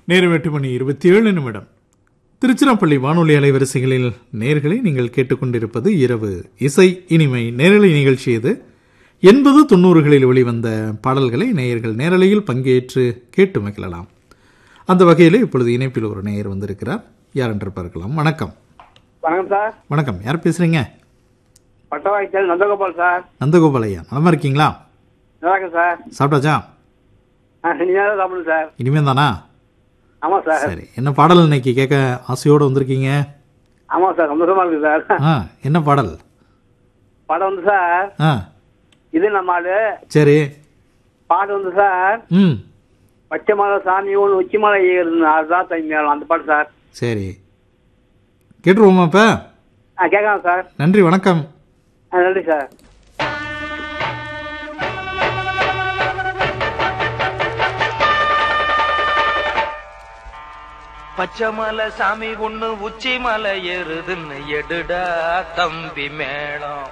நேரம் 8:27. திருச்சிராப்பள்ளி வானொலி அலைவரிசைகளில் நேயர்களை நீங்கள் கேட்டுக்கொண்டிருப்பது இரவு இசை இனிமை நேரலை நிகழ்ச்சி. இது 80-90களில் வெளிவந்த பாடல்களை நேயர்கள் நேரலையில் பங்கேற்று கேட்டு மகிழலாம். அந்த வகையில் இப்பொழுது இணைப்பில் ஒரு நேயர் வந்திருக்கிறார். யார் என்று பார்க்கலாம். வணக்கம். வணக்கம் சார். வணக்கம். யார் பேசுறீங்க? பட்டவாய்ச்சல் நந்தகோபால் சார். நந்தகோபால் ஐயா, நலமா இருக்கீங்களா? நல்லா இருக்கு சார். சாப்பிட்டாச்சா? இனிமேல் சாப்பிடுங்க சார். இனிமே தானா? ஆமா சார். சரி, என்ன பாடல் இன்னைக்கு கேட்க ஆசையோடு வந்திருக்கீங்க? ஆமா சார், சந்தோஷமா இருக்கு சார். என்ன பாடல்? படம் வந்து சார் இது நம்ம ஆளு. சரி. பாட்டு வந்து சார் பச்சை மலை சாமி ஒன்று உச்சி மலை அதுதான் தைமையாளம் அந்த பாட்டு சார். சரி, கேட்டுருவோமா இப்ப? கேட்கலாம் சார். நன்றி, வணக்கம். நன்றி சார். பச்சை மலை சாமி ஒண்ணு உச்சி மலை ஏறுதுன்னு எடுடா தம்பி மேளம்.